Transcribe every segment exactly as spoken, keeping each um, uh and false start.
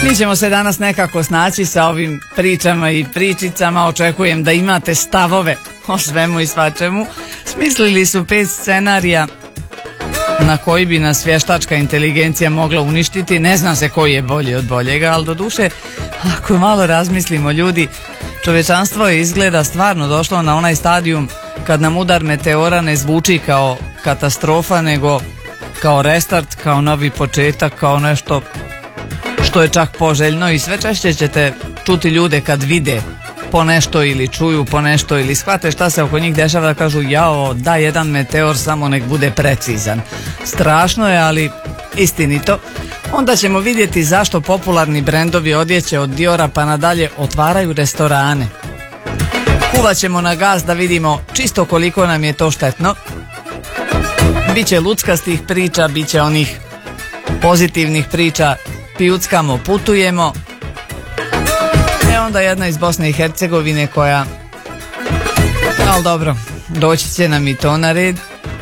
Mi ćemo se danas nekako snaći sa ovim pričama i pričicama. Očekujem da imate stavove o svemu i svačemu. Smislili su pet scenarija na koji bi nas vještačka inteligencija mogla uništiti. Ne zna se koji je bolji od boljega, ali do duše, ako malo razmislimo ljudi, čovečanstvo je izgleda stvarno došlo na onaj stadijum kad nam udar meteora ne zvuči kao katastrofa, nego kao restart, kao novi početak, kao nešto što je čak poželjno. I sve češće ćete čuti ljude kad vide po nešto ili čuju po nešto ili shvate šta se oko njih dešava, da kažu jao, da jedan meteor, samo nek bude precizan. Strašno je, ali istinito. Onda ćemo vidjeti zašto popularni brendovi odjeće od Diora pa nadalje otvaraju restorane. Kuvaćemo na gas da vidimo čisto koliko nam je to štetno. Biće luckastih priča, biće onih pozitivnih priča, pijuckamo, putujemo. E onda jedna iz Bosne i Hercegovine koja, ali dobro, doći će nam i to na red.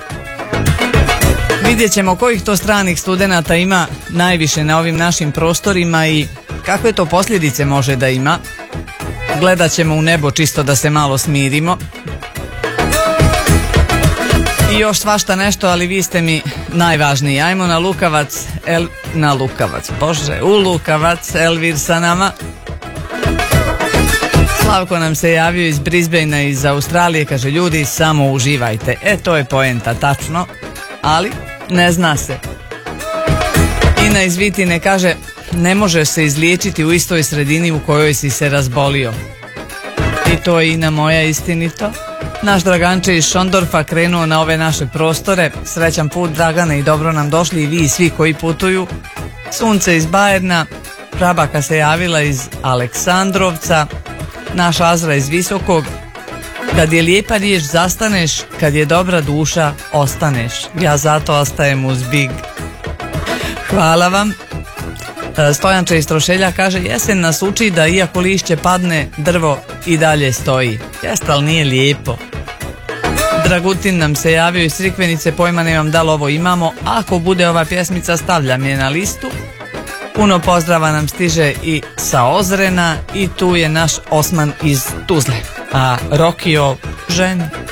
Vidjet ćemo kojih to stranih studenata ima najviše na ovim našim prostorima i kakve to posljedice može da ima. Gledat ćemo u nebo čisto da se malo smirimo. I još svašta nešto, ali vi ste mi najvažniji. Ajmo na Lukavac, El... na Lukavac, bože, u Lukavac, Elvir sa nama. Slavko nam se javio iz Brisbanea, iz Australije, kaže ljudi samo uživajte. E to je poenta, tačno, ali ne zna se. Ina iz Vitine kaže ne možeš se izliječiti u istoj sredini u kojoj si se razbolio. I to je Ina moja, istinito. Naš Draganče iz Šondorfa krenuo na ove naše prostore. Srećan put Dragane i dobro nam došli i vi i svi koji putuju. Sunce iz Bajerna, Prabaka se javila iz Aleksandrovca, naš Azra iz Visokog. Kad je lijepa riječ zastaneš, kad je dobra duša ostaneš. Ja zato ostajem uz Big. Hvala vam. Stojanče iz Trošelja kaže jesen nas uči da iako lišće padne, drvo i dalje stoji. Jeste, ali nije lijepo. Dragutin nam se javio iz Crikvenice, pojma nemam da li ovo imamo. Ako bude ova pjesmica, stavljam je na listu. Puno pozdrava nam stiže i sa Ozrena i tu je naš Osman iz Tuzle. A Rokio ženi.